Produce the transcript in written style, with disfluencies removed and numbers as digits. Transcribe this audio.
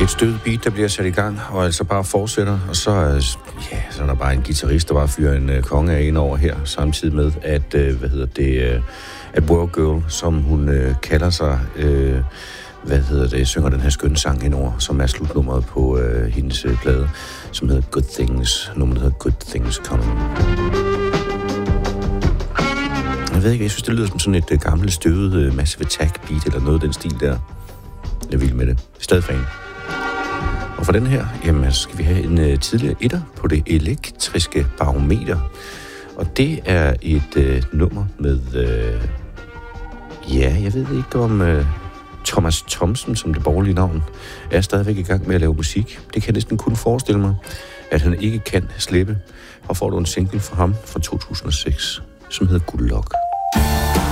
Et stødet beat, der bliver sat i gang, og altså bare fortsætter, og så er der bare en guitarist, der bare fyrer en konge af ind over her, samtidig med, at, at World Girl, som hun kalder sig, synger den her skønne sang indover, som er slutnummeret på hendes plade, som hedder Good Things, nummeret hedder Good Things Coming. Jeg ved ikke, jeg synes, det lyder som sådan et gammelt støvet Massive Attack beat, eller noget af den stil der. Jeg er vild med det. Stadig fan. Og for den her, jamen, skal vi have en tidligere etter på det elektriske barometer. Og det er et nummer med, jeg ved ikke om Thomas Thomsen, som det borgerlige navn, er stadigvæk i gang med at lave musik. Det kan jeg næsten kun forestille mig, at han ikke kan slippe. Og får du en single fra ham fra 2006, som hedder Good Luck.